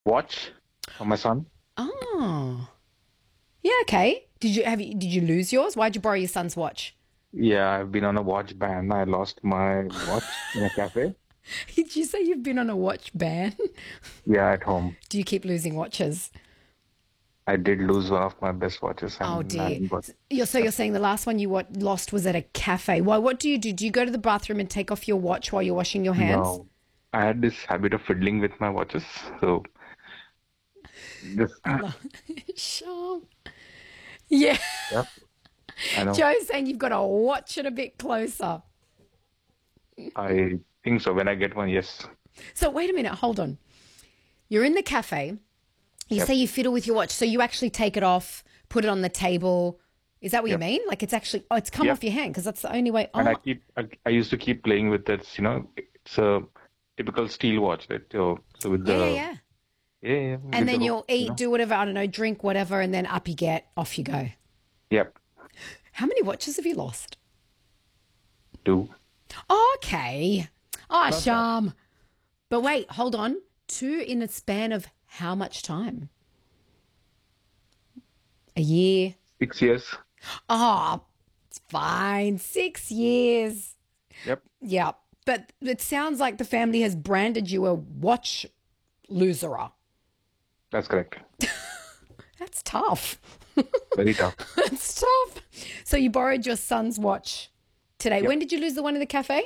watch for my son. Oh, yeah, okay. Did you lose yours? Why'd you borrow your son's watch? Yeah, I've been on a watch ban. I lost my watch in a cafe. Did you say you've been on a watch ban? Yeah, at home. Do you keep losing watches? I did lose one of my best watches Oh and I dear. got So you're saying the last one you lost was at a cafe. Why? What do you do? Do you go to the bathroom and take off your watch while you're washing your hands? no. I had this habit of fiddling with my watches. So this No. Sure. Yeah. yeah, I know. Joe's saying you've got to watch it a bit closer. I think so. When I get one, yes. So wait a minute. Hold on. You're in the cafe. You say Yep. you fiddle with your watch. So you actually take it off, put it on the table. Is that what you Yep. mean? Like it's actually, it's come Yep. off your hand because that's the only way. And Oh, I used to keep playing with that, it's a typical steel watch, right? So with yeah, yeah, the yeah. And with the then hook, you'll eat, do whatever, I don't know, drink whatever, and then up you get, off you go. Yep. How many watches have you lost? Two. Okay. Oh, Not bad. Sham. But wait, hold on. Two in a span of how much time? A year? 6 years. Oh, it's fine. 6 years. Yep. Yeah. But it sounds like the family has branded you a watch loserer. That's correct. That's tough. Very tough. That's tough. So you borrowed your son's watch today. Yep. When did you lose the one in the cafe?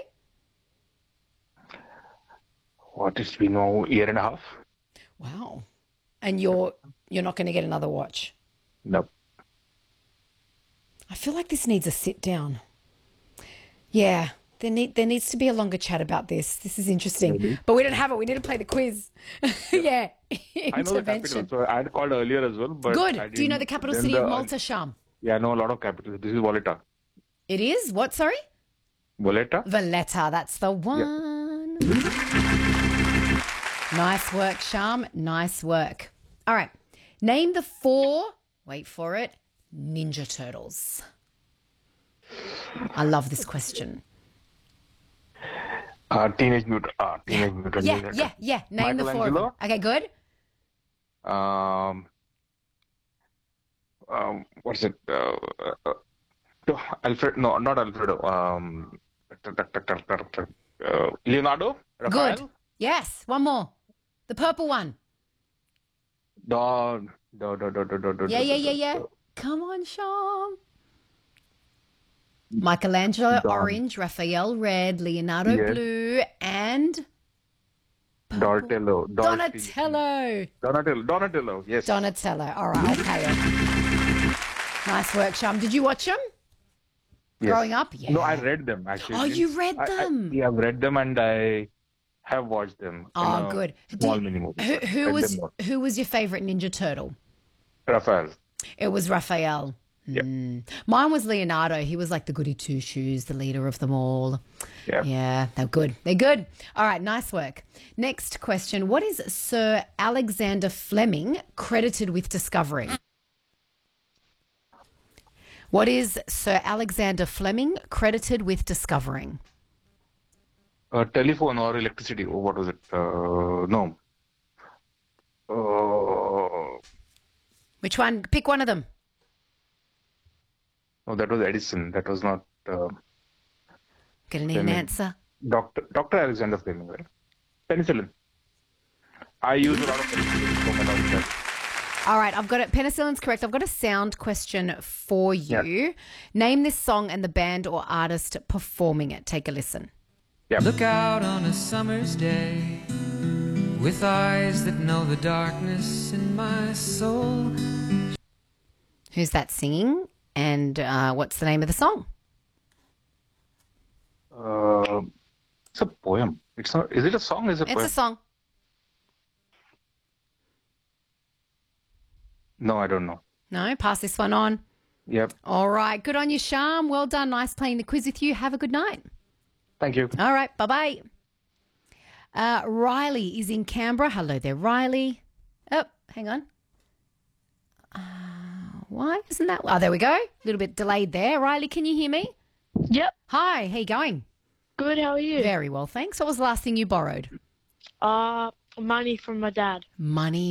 What, it's been a year and a half? Wow. And you're not going to get another watch. Nope. I feel like this needs a sit down. Yeah. There needs to be a longer chat about this. This is interesting. Maybe. But we don't have it. We need to play the quiz. Yeah. I know the capital, Intervention. so I had called earlier as well, but I Good. Do you know the didn't. capital Then city of the Malta, Sham? Yeah, I know a lot of capitals. This is Valletta. It is? What, sorry? Valletta? Valletta. That's the Yeah. one. Nice work, Sham. Nice work. All right. Name the four, wait for it, Ninja Turtles. I love this question. Teenage Mutant Yeah, Ninja yeah, Turtles. yeah. Name the four of them. Michelangelo. Okay, good. Um, what's it? Alfred? No, not Alfredo. Leonardo, Good. Raphael, Yes, one more. The purple one. Don, Yeah, yeah, yeah, yeah. Come on, Sean. Michelangelo, Don. orange. Raphael, red. Leonardo, Yes, blue. And purple. Donatello, Donatello. Donatello. Yes, Donatello. All right, I'll pay it. Nice work, Sham. Did you watch them growing yes. up? No, I Yeah. read them actually. Oh, you read them. Yeah, I've read them and I have watched them in Oh, a good. small mini movie, Who, but who read was them all. who was your favorite Ninja Turtle? Raphael. It was Raphael. Yeah, Mine was Leonardo. He was like the goody two shoes, the leader of them all. yeah. Yeah, they're good. They're good. All right, nice work. Next question. What is Sir Alexander Fleming credited with discovering? What is Sir Alexander Fleming credited with discovering? Telephone or electricity. Oh, what was it? No. Uh, Which one? Pick one of them. no, that was Edison. That was not Gonna need an Fleming. answer. Dr. Alexander Fleming, right? Penicillin. I use a lot of penicillin for my doctor. All right, I've got it. Penicillin's correct. I've got a sound question for Yeah, you. Name this song and the band or artist performing it. Take a listen. yeah. Look out on a summer's day with eyes that know the darkness in my soul. Who's that singing? And what's the name of the song? Uh, it's a poem. It's not. Is it a song? Is it a It's a poem? song. No, I don't know. No, pass this one on. Yep. All right, good on you, Sham. Well done. Nice playing the quiz with you. Have a good night. Thank you. All right, bye-bye. Riley is in Canberra. Hello there, Riley. Oh, hang on. Why isn't that? Oh, there we go. A little bit delayed there. Riley, can you hear me? Yep. Hi, how you going? Good. How are you? Very well, thanks. What was the last thing you borrowed? Money from my dad. Money